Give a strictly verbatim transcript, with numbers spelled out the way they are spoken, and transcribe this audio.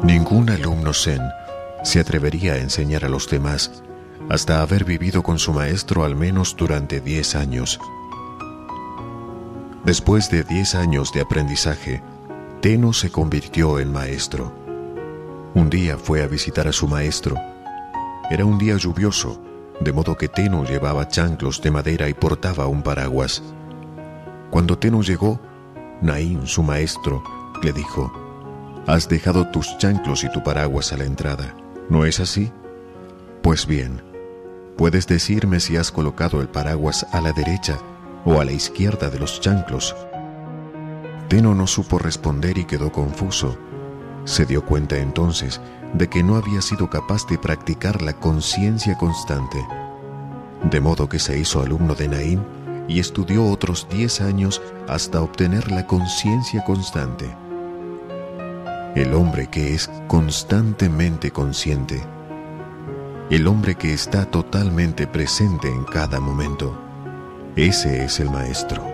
Ningún alumno zen se atrevería a enseñar a los demás hasta haber vivido con su maestro al menos durante diez años. Después de diez años de aprendizaje, Tenno se convirtió en maestro. Un día fue a visitar a su maestro. Era un día lluvioso, de modo que Tenno llevaba chanclos de madera y portaba un paraguas. Cuando Tenno llegó, Nain, su maestro, le dijo: «Has dejado tus chanclos y tu paraguas a la entrada, ¿no es así? Pues bien, ¿puedes decirme si has colocado el paraguas a la derecha o a la izquierda de los chanclos?» Tenno no supo responder y quedó confuso. Se dio cuenta entonces de que no había sido capaz de practicar la conciencia constante. De modo que se hizo alumno de Nain y estudió otros diez años hasta obtener la conciencia constante. El hombre que es constantemente consciente, el hombre que está totalmente presente en cada momento, ese es el maestro.